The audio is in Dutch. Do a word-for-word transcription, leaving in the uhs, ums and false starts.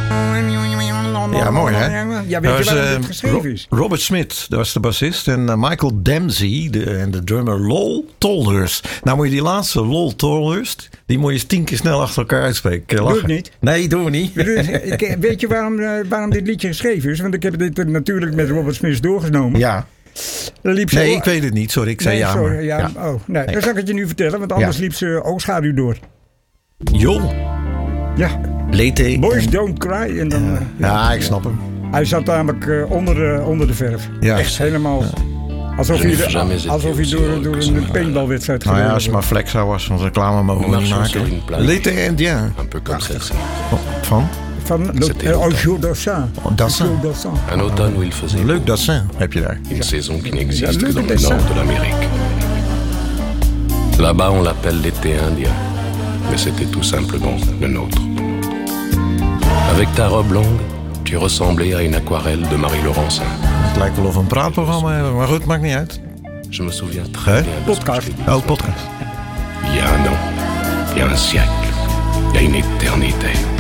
Ja, mooi hè? Ja, weet was, je waarom uh, het geschreven is? Ro- Robert Smith, dat was de bassist. En uh, Michael Dempsey de, en de drummer Lol Tolhurst. Nou moet je die laatste Lol Tolhurst, die moet je eens tien keer snel achter elkaar uitspreken. Doe het niet. Nee, doen we niet. Weet je waarom, uh, waarom dit liedje geschreven is? Want ik heb dit natuurlijk met Robert Smith doorgenomen. Ja. Liep nee, zo, ik weet het niet. Sorry, ik zei nee, ja. Sorry, maar, ja, ja. Oh, nee. Nee. Dan zal ik het je nu vertellen, want anders Ja. liep ze oogschaduw door. Joh. Ja. Lete. Boys en, don't cry. En dan, ja. uh, ja, ik snap hem. Hij zat namelijk uh, onder, uh, onder de verf. Ja. Echt helemaal. Ja. Alsof hij, de, alsof hij door, door een paintballwedstrijd nou gereden ja, als het maar Flexa was, want reclame mogen we niet maken. Lete en ja. Un peu comme celle-ci. Van? Van Aujour d'Assin. Dassin. Un automne où il faisait Leuk beau. Dassin heb je daar. Une saison qui n'existe Ja, que leuk dans le dessin. nord de l'Amérique. Là-bas, on l'appelle l'été indien. Mais c'était tout simplement le nôtre. Avec ta robe longue, tu ressemblais à une aquarelle de Marie Laurencin. Het lijkt wel of we een praatprogramma hebben, maar goed, maakt niet uit. Je me souviens très Hè? bien de ce que Podcast. je t'ai dit. Oh, podcast. Il y a un an, il y a un siècle, il y a une éternité.